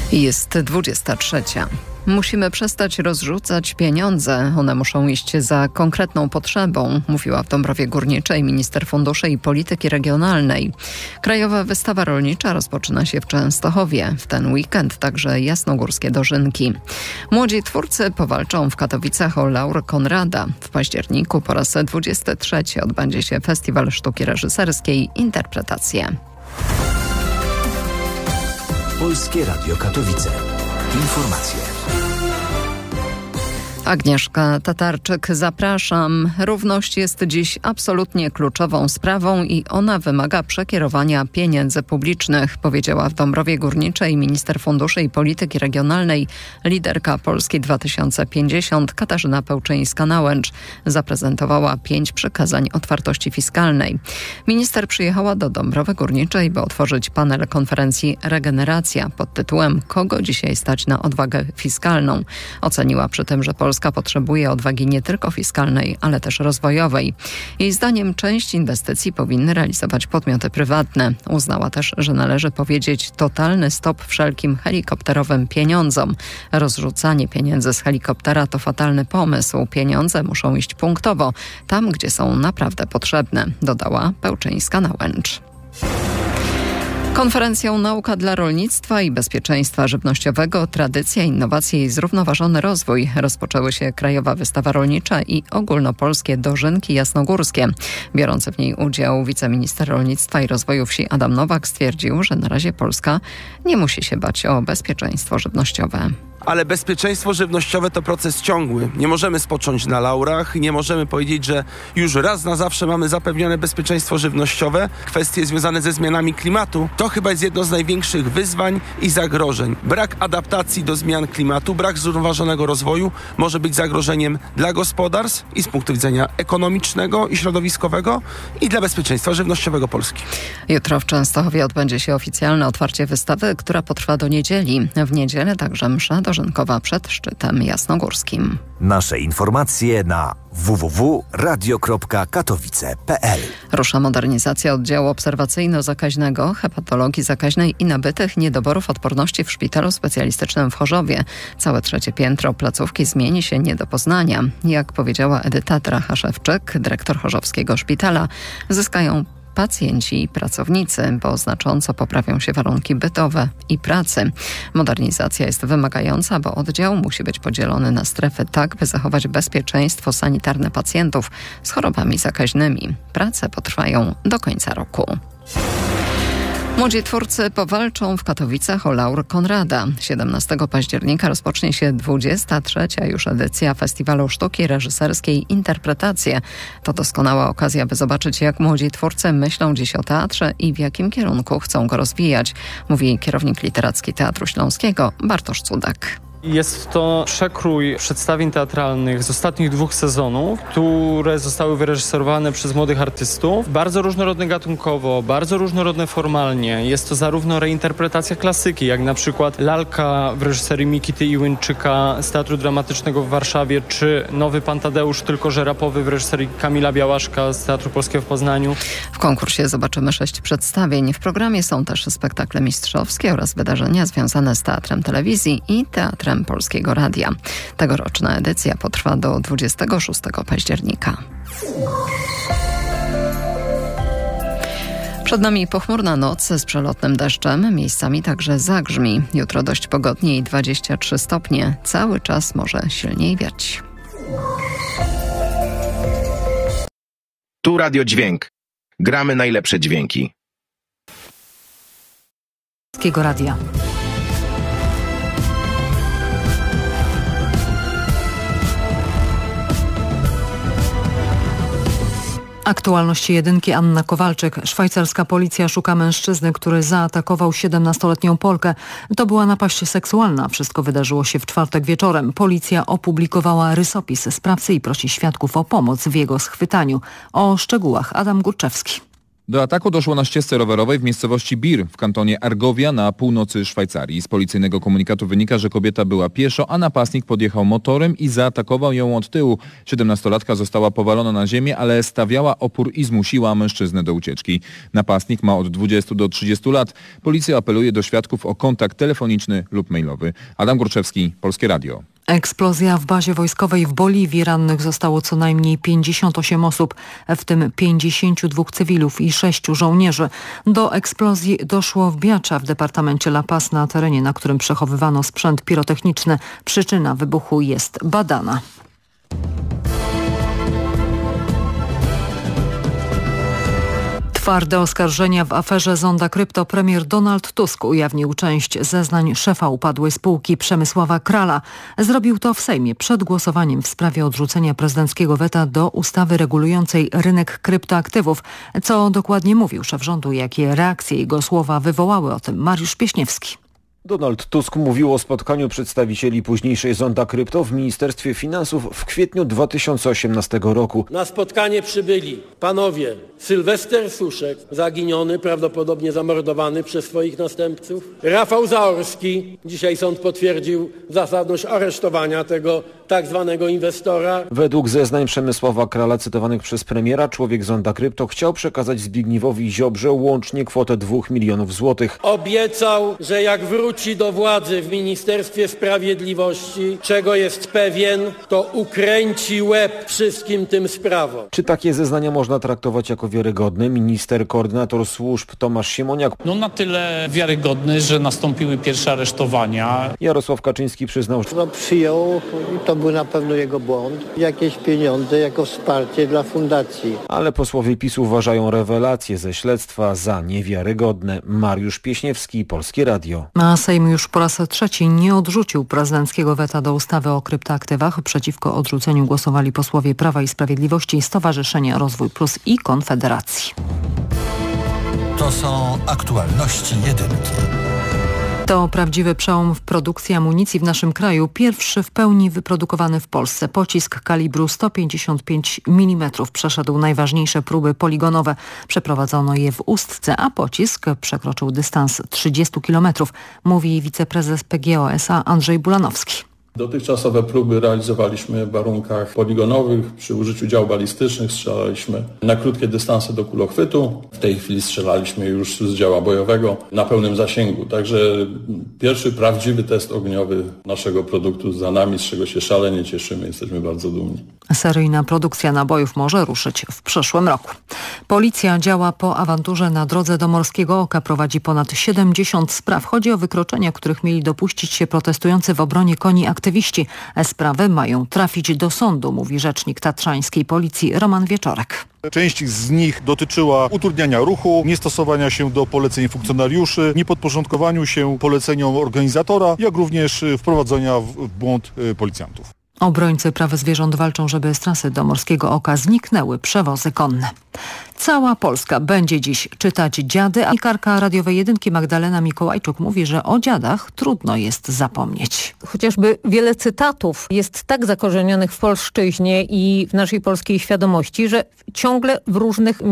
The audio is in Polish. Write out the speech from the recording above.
Jest 23. Musimy przestać rozrzucać pieniądze. One muszą iść za konkretną potrzebą, mówiła w Dąbrowie Górniczej minister funduszy i polityki regionalnej. Krajowa Wystawa Rolnicza rozpoczyna się w Częstochowie. W ten weekend także jasnogórskie dożynki. Młodzi twórcy powalczą w Katowicach o Laur Konrada. W październiku po raz 23 odbędzie się Festiwal Sztuki Reżyserskiej Interpretacje. Polskie Radio Katowice. Informacje. Agnieszka Tatarczyk, zapraszam. Równość jest dziś absolutnie kluczową sprawą i ona wymaga przekierowania pieniędzy publicznych, powiedziała w Dąbrowie Górniczej minister funduszy i polityki regionalnej, liderka Polski 2050 Katarzyna Pełczyńska-Nałęcz. Zaprezentowała 5 przykazań otwartości fiskalnej. Minister przyjechała do Dąbrowy Górniczej, by otworzyć panel konferencji Regeneracja pod tytułem „Kogo dzisiaj stać na odwagę fiskalną?”. Oceniła przy tym, że Polska potrzebuje odwagi nie tylko fiskalnej, ale też rozwojowej. Jej zdaniem część inwestycji powinny realizować podmioty prywatne. Uznała też, że należy powiedzieć totalny stop wszelkim helikopterowym pieniądzom. Rozrzucanie pieniędzy z helikoptera to fatalny pomysł. Pieniądze muszą iść punktowo, tam gdzie są naprawdę potrzebne, dodała Pełczyńska-Nałęcz. Konferencją Nauka dla rolnictwa i bezpieczeństwa żywnościowego, tradycja, innowacje i zrównoważony rozwój rozpoczęły się Krajowa Wystawa Rolnicza i ogólnopolskie dożynki jasnogórskie. Biorący w niej udział wiceminister rolnictwa i rozwoju wsi Adam Nowak stwierdził, że na razie Polska nie musi się bać o bezpieczeństwo żywnościowe. Ale bezpieczeństwo żywnościowe to proces ciągły. Nie możemy spocząć na laurach, nie możemy powiedzieć, że już raz na zawsze mamy zapewnione bezpieczeństwo żywnościowe. Kwestie związane ze zmianami klimatu to chyba jest jedno z największych wyzwań i zagrożeń. Brak adaptacji do zmian klimatu, brak zrównoważonego rozwoju może być zagrożeniem dla gospodarstw i z punktu widzenia ekonomicznego i środowiskowego i dla bezpieczeństwa żywnościowego Polski. Jutro w Częstochowie odbędzie się oficjalne otwarcie wystawy, która potrwa do niedzieli. W niedzielę także msza dożynkowa przed szczytem jasnogórskim. Nasze informacje na www.radio.katowice.pl. Rusza modernizacja oddziału obserwacyjno-zakaźnego, hepatologii zakaźnej i nabytych niedoborów odporności w szpitalu specjalistycznym w Chorzowie. Całe 3. piętro placówki zmieni się nie do poznania. Jak powiedziała Edyta Drachaszewczyk, dyrektor chorzowskiego szpitala, zyskają pacjenci i pracownicy, bo znacząco poprawią się warunki bytowe i pracy. Modernizacja jest wymagająca, bo oddział musi być podzielony na strefy tak, by zachować bezpieczeństwo sanitarne pacjentów z chorobami zakaźnymi. Prace potrwają do końca roku. Młodzi twórcy powalczą w Katowicach o Laur Konrada. 17 października rozpocznie się 23. już edycja Festiwalu Sztuki Reżyserskiej Interpretacje. To doskonała okazja, by zobaczyć, jak młodzi twórcy myślą dziś o teatrze i w jakim kierunku chcą go rozwijać, mówi kierownik literacki Teatru Śląskiego Bartosz Cudak. Jest to przekrój przedstawień teatralnych z ostatnich 2 sezonów, które zostały wyreżyserowane przez młodych artystów. Bardzo różnorodne gatunkowo, bardzo różnorodne formalnie. Jest to zarówno reinterpretacja klasyki, jak na przykład Lalka w reżyserii Mikity Iłyńczyka z Teatru Dramatycznego w Warszawie, czy Nowy Pan Tadeusz, tylko że rapowy w reżyserii Kamila Białaszka z Teatru Polskiego w Poznaniu. W konkursie zobaczymy 6 przedstawień. W programie są też spektakle mistrzowskie oraz wydarzenia związane z teatrem telewizji i teatrem Polskiego Radia. Tegoroczna edycja potrwa do 26 października. Przed nami pochmurna noc z przelotnym deszczem, miejscami także zagrzmi. Jutro dość pogodnie i 23 stopnie. Cały czas może silniej wiać. Tu Radio Dźwięk. Gramy najlepsze dźwięki. Polskiego Radia. Aktualności jedynki, Anna Kowalczyk. Szwajcarska policja szuka mężczyzny, który zaatakował 17-letnią Polkę. To była napaść seksualna. Wszystko wydarzyło się w czwartek wieczorem. Policja opublikowała rysopis sprawcy i prosi świadków o pomoc w jego schwytaniu. O szczegółach Adam Górczewski. Do ataku doszło na ścieżce rowerowej w miejscowości Bir w kantonie Argovia na północy Szwajcarii. Z policyjnego komunikatu wynika, że kobieta była pieszo, a napastnik podjechał motorem i zaatakował ją od tyłu. 17-latka została powalona na ziemię, ale stawiała opór i zmusiła mężczyznę do ucieczki. Napastnik ma od 20 do 30 lat. Policja apeluje do świadków o kontakt telefoniczny lub mailowy. Adam Górczewski, Polskie Radio. Eksplozja w bazie wojskowej w Boliwii. Rannych zostało co najmniej 58 osób, w tym 52 cywilów i 6 żołnierzy. Do eksplozji doszło w Biacza w departamencie La Paz, na terenie, na którym przechowywano sprzęt pirotechniczny. Przyczyna wybuchu jest badana. Twarde oskarżenia w aferze Zonda Krypto. Premier Donald Tusk ujawnił część zeznań szefa upadłej spółki Przemysława Krala. Zrobił to w Sejmie przed głosowaniem w sprawie odrzucenia prezydenckiego weta do ustawy regulującej rynek kryptoaktywów. Co dokładnie mówił szef rządu, jakie reakcje jego słowa wywołały, o tym Mariusz Pieśniewski. Donald Tusk mówił o spotkaniu przedstawicieli późniejszej Zonda Krypto w Ministerstwie Finansów w kwietniu 2018 roku. Na spotkanie przybyli panowie Sylwester Suszek, zaginiony, prawdopodobnie zamordowany przez swoich następców, Rafał Zaorski, dzisiaj sąd potwierdził zasadność aresztowania tego tak zwanego inwestora. Według zeznań Przemysława Krala cytowanych przez premiera, człowiek Zonda Krypto chciał przekazać Zbigniewowi Ziobrze łącznie kwotę 2 milionów złotych. Obiecał, że jak wróci do władzy w Ministerstwie Sprawiedliwości, czego jest pewien, to ukręci łeb wszystkim tym sprawom. Czy takie zeznania można traktować jako wiarygodne? Minister koordynator służb Tomasz Siemoniak. Na tyle wiarygodny, że nastąpiły pierwsze aresztowania. Jarosław Kaczyński przyznał, że przyjął i to był na pewno jego błąd. Jakieś pieniądze jako wsparcie dla fundacji. Ale posłowie PiS uważają rewelacje ze śledztwa za niewiarygodne. Mariusz Pieśniewski, Polskie Radio. A Sejm już po raz trzeci nie odrzucił prezydenckiego weta do ustawy o kryptoaktywach. Przeciwko odrzuceniu głosowali posłowie Prawa i Sprawiedliwości, Stowarzyszenia Rozwój Plus i Konfederacji. To są aktualności jedynki. To prawdziwy przełom w produkcji amunicji w naszym kraju. Pierwszy w pełni wyprodukowany w Polsce pocisk kalibru 155 mm przeszedł najważniejsze próby poligonowe. Przeprowadzono je w Ustce, a pocisk przekroczył dystans 30 km, mówi wiceprezes PGO SA Andrzej Bulanowski. Dotychczasowe próby realizowaliśmy w warunkach poligonowych, przy użyciu dział balistycznych, strzelaliśmy na krótkie dystanse do kulochwytu. W tej chwili strzelaliśmy już z działa bojowego na pełnym zasięgu. Także pierwszy prawdziwy test ogniowy naszego produktu za nami, z czego się szalenie cieszymy, jesteśmy bardzo dumni. Seryjna produkcja nabojów może ruszyć w przyszłym roku. Policja działa po awanturze na drodze do Morskiego Oka. Prowadzi ponad 70 spraw. Chodzi o wykroczenia, których mieli dopuścić się protestujący w obronie koni aktywiści. Sprawy mają trafić do sądu, mówi rzecznik tatrzańskiej policji Roman Wieczorek. Część z nich dotyczyła utrudniania ruchu, niestosowania się do poleceń funkcjonariuszy, niepodporządkowaniu się poleceniom organizatora, jak również wprowadzenia w błąd policjantów. Obrońcy praw zwierząt walczą, żeby z trasy do Morskiego Oka zniknęły przewozy konne. Cała Polska będzie dziś czytać dziady, a dziennikarka radiowej jedynki Magdalena Mikołajczuk mówi, że o dziadach trudno jest zapomnieć. Chociażby wiele cytatów jest tak zakorzenionych w polszczyźnie i w naszej polskiej świadomości, że ciągle w różnych